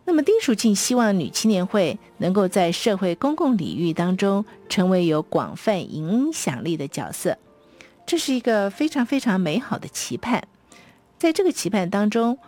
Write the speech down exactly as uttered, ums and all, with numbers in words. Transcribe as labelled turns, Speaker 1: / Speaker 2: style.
Speaker 1: 那么丁淑庆希望女青年会能够在社会公共领域当中成为有广泛影响力的角色，这是一个非常非常美好的期盼。在这个期盼当中，